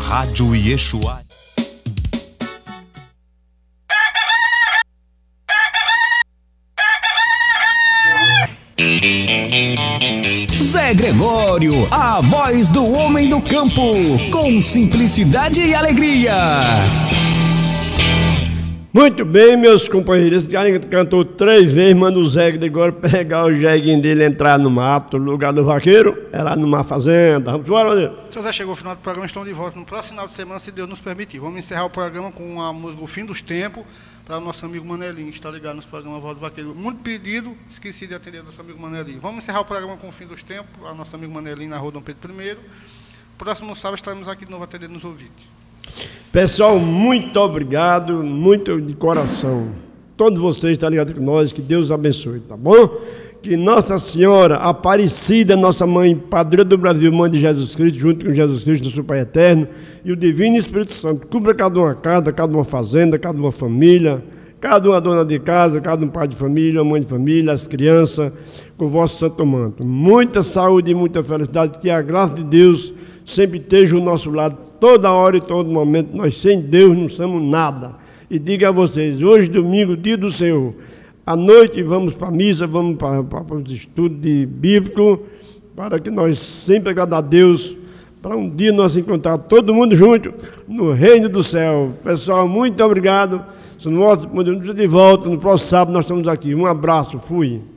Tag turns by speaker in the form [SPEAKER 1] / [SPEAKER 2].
[SPEAKER 1] Rádio Yeshua.
[SPEAKER 2] Zé Gregório, a voz do homem do campo, com simplicidade e alegria.
[SPEAKER 3] Muito bem, meus companheiros. Esse cara cantou 3 vezes, manda o Zé Gregório pegar o jeguinho dele, entrar no mato, no lugar do vaqueiro, é lá numa fazenda. Vamos embora, Madeira.
[SPEAKER 4] Seu Zé, chegou o final do programa, estamos de volta no próximo final de semana, se Deus nos permitir. Vamos encerrar o programa com a música O Fim dos Tempos, para o nosso amigo Manelinho, que está ligado nos programas Voz do Vaqueiro. Muito pedido, esqueci de atender nosso amigo Manelinho. Vamos encerrar o programa com O Fim dos Tempos, a nosso amigo Manelinho na Rua Dom Pedro I. Próximo sábado estaremos aqui de novo atendendo nos ouvintes.
[SPEAKER 3] Pessoal, muito obrigado, muito de coração. Todos vocês estão ligados com nós, que Deus abençoe, tá bom? Que Nossa Senhora Aparecida, nossa mãe, padroeira do Brasil, mãe de Jesus Cristo, junto com Jesus Cristo, nosso Pai Eterno, e o Divino Espírito Santo, cubra cada uma casa, cada uma fazenda, cada uma família, cada uma dona de casa, cada um pai de família, uma mãe de família, as crianças, com o vosso santo manto. Muita saúde e muita felicidade, que a graça de Deus sempre esteja ao nosso lado, toda hora e todo momento. Nós sem Deus não somos nada. E diga a vocês, hoje domingo, dia do Senhor, à noite vamos para a missa, vamos para os estudos de bíblico, para que nós sempre agradar a Deus, para um dia nós encontrar todo mundo junto no reino do céu. Pessoal, muito obrigado. Se nós podemos de volta no próximo sábado, nós estamos aqui. Um abraço, fui.